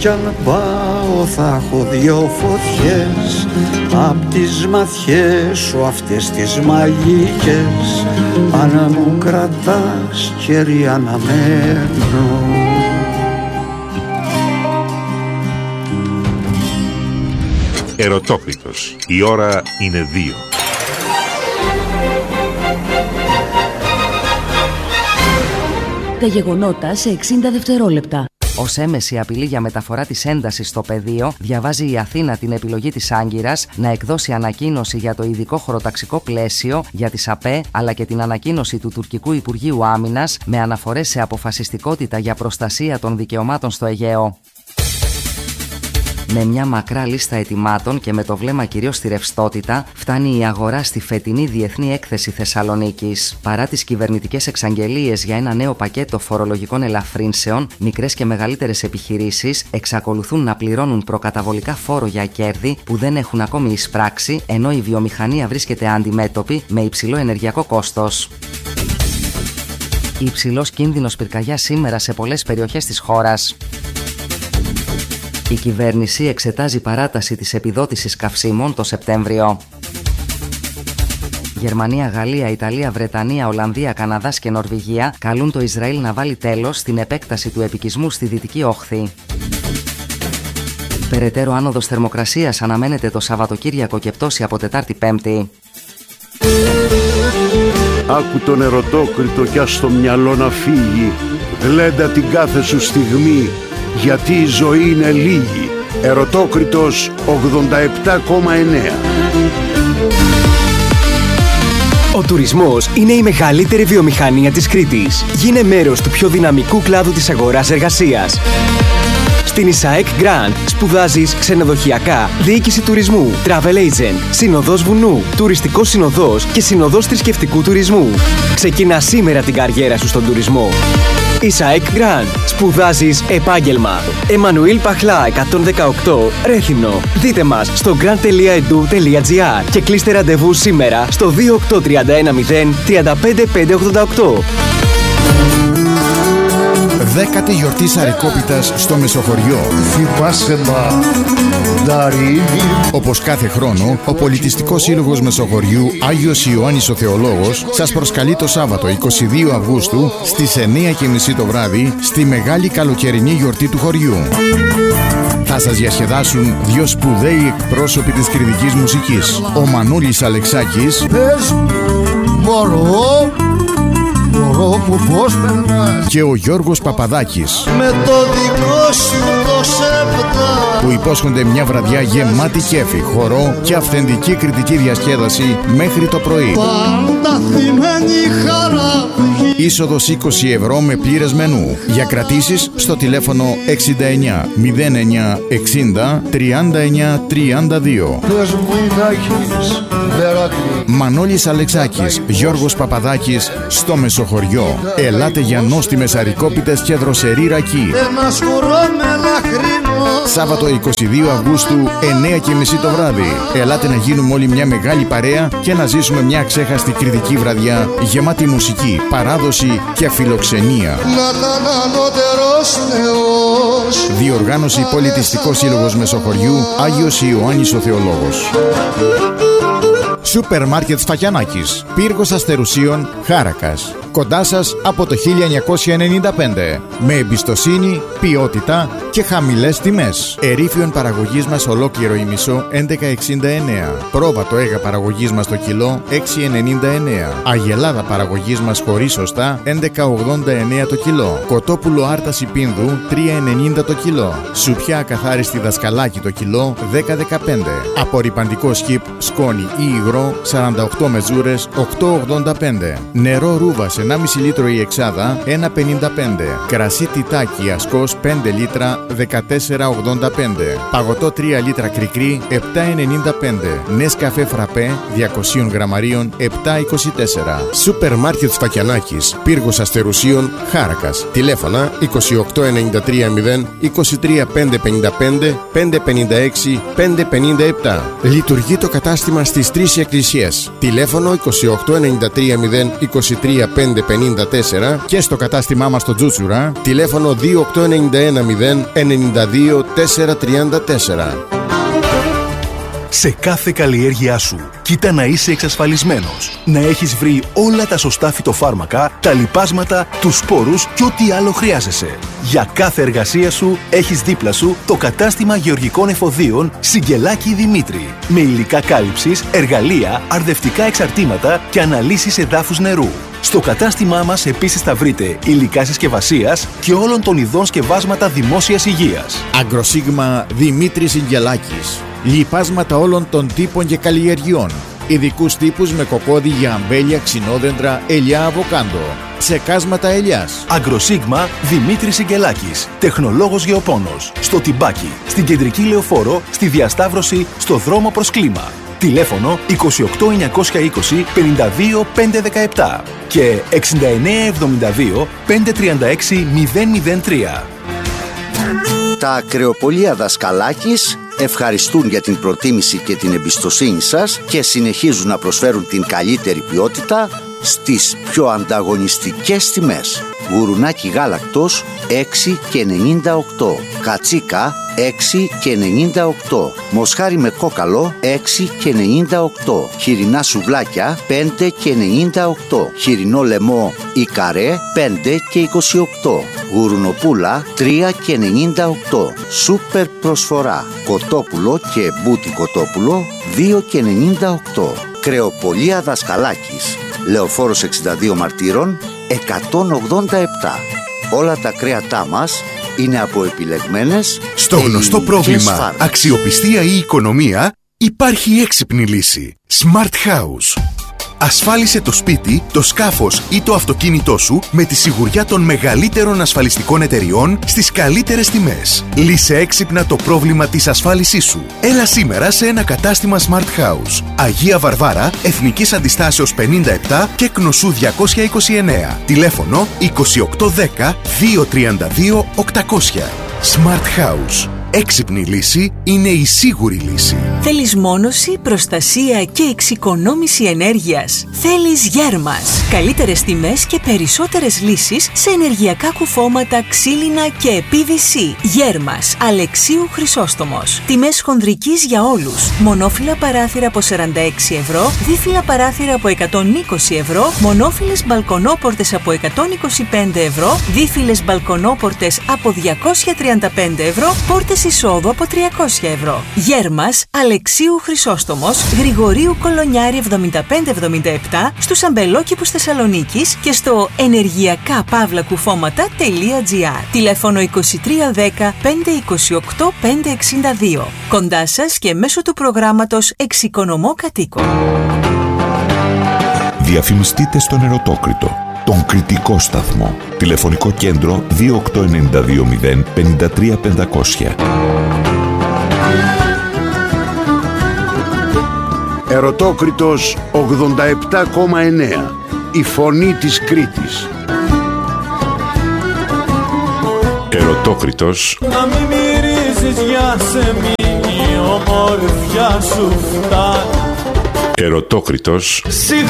κι αν πάω θα έχω δυο φωτιές απ' τις ματιές σου αυτές τις μαγικές. Αν μου κρατάς χέρι αναμένο. Ερωτόκριτος. Η ώρα είναι 2. Τα γεγονότα σε 60 δευτερόλεπτα. Ως έμεση απειλή για μεταφορά της έντασης στο πεδίο, διαβάζει η Αθήνα την επιλογή της Άγκυρας να εκδώσει ανακοίνωση για το ειδικό χωροταξικό πλαίσιο για τις ΑΠΕ, αλλά και την ανακοίνωση του Τουρκικού Υπουργείου Άμυνας με αναφορές σε αποφασιστικότητα για προστασία των δικαιωμάτων στο Αιγαίο. Με μια μακρά λίστα ετοιμάτων και με το βλέμμα κυρίως στη ρευστότητα, φτάνει η αγορά στη φετινή Διεθνή Έκθεση Θεσσαλονίκης. Παρά τις κυβερνητικές εξαγγελίες για ένα νέο πακέτο φορολογικών ελαφρύνσεων, μικρές και μεγαλύτερες επιχειρήσεις εξακολουθούν να πληρώνουν προκαταβολικά φόρο για κέρδη που δεν έχουν ακόμη εισπράξει, ενώ η βιομηχανία βρίσκεται αντιμέτωπη με υψηλό ενεργειακό κόστος. Υψηλός κίνδυνος πυρκαγιάς σήμερα σε πολλές περιοχές της χώρας. Η κυβέρνηση εξετάζει παράταση της επιδότησης καυσίμων το Σεπτέμβριο. Γερμανία, Γαλλία, Ιταλία, Βρετανία, Ολλανδία, Καναδάς και Νορβηγία καλούν το Ισραήλ να βάλει τέλος στην επέκταση του επικισμού στη Δυτική Όχθη. Περαιτέρω άνοδος θερμοκρασίας αναμένεται το Σαββατοκύριακο και πτώση από Τετάρτη-Πέμπτη. Άκου τον ερωτόκριτο κι ας το μυαλό να φύγει. Γλέντα την κάθε σου στιγμή, γιατί η ζωή είναι λίγη. Ερωτόκριτος 87,9. Ο τουρισμός είναι η μεγαλύτερη βιομηχανία της Κρήτης. Γίνε μέρος του πιο δυναμικού κλάδου της αγοράς εργασίας. Στην Ισαεκ Grand σπουδάζεις ξενοδοχειακά, διοίκηση τουρισμού, travel agent, συνοδός βουνού, τουριστικός συνοδός και συνοδός θρησκευτικού τουρισμού. Ξεκινά σήμερα την καριέρα σου στον τουρισμό. Ισαεκ Grand. Σπουδάζεις επάγγελμα. Εμμανουήλ Παχλά 118 Ρέθυμνο. Δείτε μας στο grand.edu.gr και κλείστε ραντεβού σήμερα στο 28310 35588. Δέκατη γιορτή Σαρικόπιτας στο Μεσοχωριό. Όπως κάθε χρόνο, ο Πολιτιστικός Σύλλογος Μεσοχωριού Άγιος Ιωάννης ο Θεολόγος σας προσκαλεί το Σάββατο 22 Αυγούστου στις 9:30 το βράδυ στη μεγάλη καλοκαιρινή γιορτή του χωριού. Θα σας διασκεδάσουν δύο σπουδαίοι εκπρόσωποι της κριτικής μουσικής, ο Μανούλης Αλεξάκης και ο Γιώργος Παπαδάκης, με το δικό σου το σεπτά, που υπόσχονται μια βραδιά γεμάτη κέφι, χορό και αυθεντική κριτική διασκέδαση μέχρι το πρωί. πάντα θυμμένη χαρά. Είσοδος 20 ευρώ με πλήρες μενού. Για κρατήσεις στο τηλέφωνο 69 09 60 39 32. Μανώλης Αλεξάκης, Γιώργος Παπαδάκης στο Μεσοχωριό. Ελάτε για νόστιμες αρικόπιτες και δροσερή ρακή. Σάββατο 22 Αυγούστου 9:30 το βράδυ. Ελάτε να γίνουμε όλοι μια μεγάλη παρέα και να ζήσουμε μια ξέχαστη κριτική βραδιά γεμάτη μουσική, παράδοση και φιλοξενία. Διοργάνωση Πολιτιστικός Σύλλογος Μεσοχωριού Άγιος Ιωάννης ο Θεολόγος. Σούπερ Μάρκετ Σφακιανάκης, Πύργος Αστερουσίων, Χάρακας. Κοντά σας από το 1995. Με εμπιστοσύνη, ποιότητα και χαμηλές τιμές. Ερήφιον παραγωγής μας ολόκληρο ημισό 11,69. Πρόβατο έγα παραγωγής μας το κιλό 6,99. Αγελάδα παραγωγής μας χωρίς οστά 11,89 το κιλό. Κοτόπουλο άρταση πίνδου 3,90 το κιλό. Σουπιά ακαθάριστη δασκαλάκι το κιλό 10,15. Απορρυπαντικό σκιπ, σκόνη ή υγρό 48 μεζούρες 8,85. Νερό ρούβας 1,5 λίτρο η εξάδα 1,55. Κρασί τιτάκι ασκός 5 λίτρα 14,85. Παγωτό 3 λίτρα κρικρί 7,95. Νέσκαφε φραπέ 200 γραμμαρίων 7,24. Σούπερ Μάρκετ Σφακιανάκης, Πύργος Αστερουσίων, Χάρακας. Τηλέφωνα 28930 23555 556 557. Λειτουργεί το κατάστημα στις 3 εκκλησίες. Τηλέφωνο 28930 23555 2554 και στο κατάστημά μας στο Τζούτσουρα τηλέφωνο 28910 92434. Σε κάθε καλλιέργειά σου, κοίτα να είσαι εξασφαλισμένος. Να έχεις βρει όλα τα σωστά φυτοφάρμακα, τα λιπάσματα, τους σπόρους και ό,τι άλλο χρειάζεσαι. Για κάθε εργασία σου, έχεις δίπλα σου το κατάστημα γεωργικών εφοδίων Σιγκελάκη Δημήτρη. Με υλικά κάλυψης, εργαλεία, αρδευτικά εξαρτήματα και αναλύσεις εδάφους νερού. Στο κατάστημά μας επίσης θα βρείτε υλικά συσκευασίας και όλων των ειδών σκευάσματα δημόσιας υγείας. Αγκροσίγμα Δημήτρης Σιγκελάκης. Λιπάσματα όλων των τύπων και καλλιεργειών. Ειδικούς τύπους με κοκόδι για αμπέλια, ξινόδεντρα, ελιά, αβοκάντο. Ψεκάσματα ελιάς. Αγκροσίγμα Δημήτρης Σιγκελάκης. Τεχνολόγος γεωπόνος. Στο Τιμπάκι, στην Κεντρική Λεωφόρο, στη Διασταύρωση, στο δρόμο προς Κλίμα. Τηλέφωνο 28 920 52 517 και 69 72 536 003. Τα ακρεοπολία Δασκαλάκης ευχαριστούν για την προτίμηση και την εμπιστοσύνη σας και συνεχίζουν να προσφέρουν την καλύτερη ποιότητα στις πιο ανταγωνιστικές τιμές. Γουρουνάκι γάλακτος 6,98. Κατσίκα 6,98. Μοσχάρι με κόκαλο 6,98. Χοιρινά σουβλάκια 5,98. Χοιρινό λαιμό ή καρέ 5,28. Γουρουνοπούλα 3,98. Σούπερ προσφορά. Κοτόπουλο και μπούτι κοτόπουλο 2,98. Κρεοπολία Δασκαλάκης, Λεωφόρος 62 Μαρτύρων 187. Όλα τα κρέατά μας είναι από επιλεγμένες. Στο γνωστό πρόβλημα αξιοπιστία ή οικονομία υπάρχει έξυπνη λύση. Smart House. Ασφάλισε το σπίτι, το σκάφος ή το αυτοκίνητό σου με τη σιγουριά των μεγαλύτερων ασφαλιστικών εταιριών στις καλύτερες τιμές. Λύσε έξυπνα το πρόβλημα της ασφάλισής σου. Έλα σήμερα σε ένα κατάστημα Smart House. Αγία Βαρβάρα, Εθνικής Αντιστάσεως 57 και Κνωσού 229. Τηλέφωνο 2810 232 800. Smart House. Έξυπνη λύση είναι η σίγουρη λύση. Θέλεις μόνωση, προστασία και εξοικονόμηση ενέργειας? Θέλεις Γέρμας. Καλύτερες τιμές και περισσότερες λύσεις σε ενεργειακά κουφώματα, ξύλινα και PVC. Γέρμας, Αλεξίου Χρυσόστομος. Τιμές χονδρικής για όλους. Μονόφυλλα παράθυρα από 46 ευρώ, δίφυλλα παράθυρα από 120 ευρώ, μονόφυλλες μπαλκονόπορτες από 125 ευρώ, δίφυλλες μπαλκονόπορτες από 235 ευρώ, πόρτες εισόδου από 300 ευρώ. Γέρμας, Αλεξίου Χρυσόστομος, Γρηγορίου Κολονιάρη 7577, στους αμπελόκηπους Θεσσαλονίκης και στο ενεργειακά-κουφώματα.gr. Τηλέφωνο 2310 528 562. Κοντά σας και μέσω του προγράμματος Εξοικονομώ Κατοίκων. Διαφημιστείτε στον Ερωτόκριτο, τον κριτικό σταθμό. Τηλεφωνικό κέντρο 28920 53 500. Ερωτόκριτος 87,9. Η φωνή της Κρήτης. Ερωτόκριτος. Να μην μυρίζεις για σεμήνη, η ομορφιά σου φτάνει. Ερωτόκριτος.